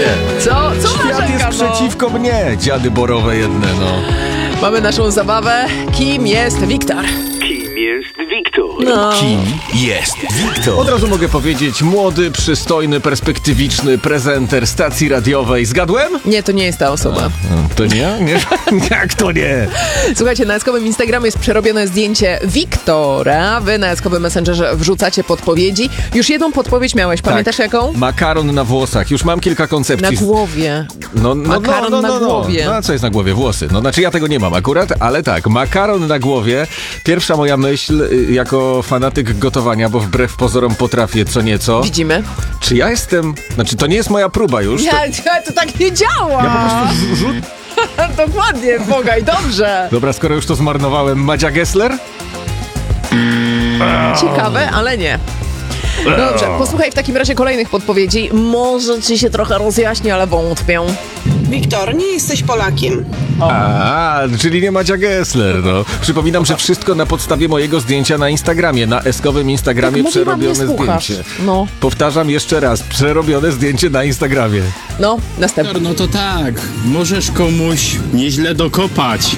Co Świat narzeka, jest przeciwko mnie, dziady borowe jedne, no. Mamy naszą zabawę. Kim jest Wiktor? Kim jest Wiktor? No. Kim jest Wiktor? Od razu mogę powiedzieć, młody, przystojny, perspektywiczny prezenter stacji radiowej. Zgadłem? Nie, to nie jest ta osoba. To nie? Jak to nie? Słuchajcie, na Jackowym Instagramie jest przerobione zdjęcie Wiktora. Wy na Jackowym Messengerze wrzucacie podpowiedzi. Już jedną podpowiedź miałeś, pamiętasz jaką? Makaron na włosach. Już mam kilka Na koncepcji. głowie. Makaron na głowie. No a co jest na głowie? Włosy. No znaczy ja tego nie mam akurat, ale tak, makaron na głowie. Pierwsza moja myśl jako fanatyk gotowania, bo wbrew pozorom potrafię co nieco. Widzimy. Czy ja jestem... Znaczy to nie jest moja próba już. To tak nie działa. Ja po prostu Dokładnie, Bogaj, dobrze. Dobra, skoro już to zmarnowałem, Madzia Gessler? Ciekawe, ale nie. No dobrze, posłuchaj w takim razie kolejnych podpowiedzi. Może ci się trochę rozjaśni, ale wątpię. Wiktor, nie jesteś Polakiem. Czyli nie Madzia Gessler, no. Przypominam, że wszystko na podstawie mojego zdjęcia na Instagramie, na eskowym Instagramie Tak mówiłam, nie przerobione słuchasz. zdjęcie. No. Powtarzam jeszcze raz, przerobione zdjęcie na Instagramie. No, następny. No to tak, możesz komuś nieźle dokopać.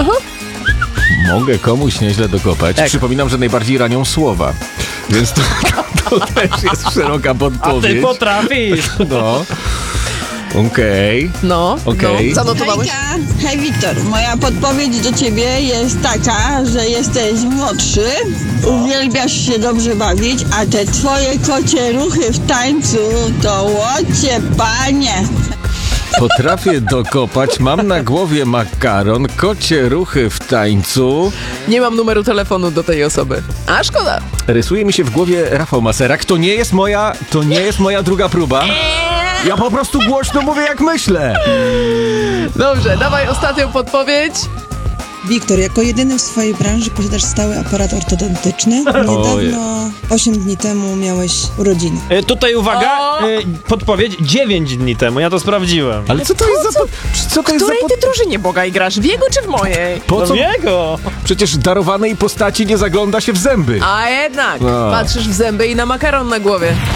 Mogę komuś nieźle dokopać. Tak. Przypominam, że najbardziej ranią słowa. Więc to też jest szeroka podpowiedź. Potrafisz! No. Okej. No, Okej. no, zanotowałeś? Hej Wiktor, moja podpowiedź do ciebie jest taka, że jesteś młodszy, uwielbiasz się dobrze bawić, a te twoje kocie ruchy w tańcu to łocie panie. Potrafię dokopać, mam na głowie makaron, kocie ruchy w tańcu. Nie mam numeru telefonu do tej osoby. A szkoda. Rysuje mi się w głowie Rafał Maserak. To nie jest moja druga próba. Ja po prostu głośno mówię jak myślę. Dobrze, dawaj ostatnią podpowiedź. Wiktor, jako jedyny w swojej branży posiadasz stały aparat ortodontyczny. Niedawno, 8 dni temu miałeś urodziny. Tutaj uwaga, podpowiedź 9 dni temu, ja to sprawdziłem. Ale co to jest za... Co to W jest za... której ty drużynie, Bogaj, grasz? W jego czy w mojej? Po co? Do jego! Przecież darowanej postaci nie zagląda się w zęby. A jednak, No. patrzysz w zęby i na makaron na głowie.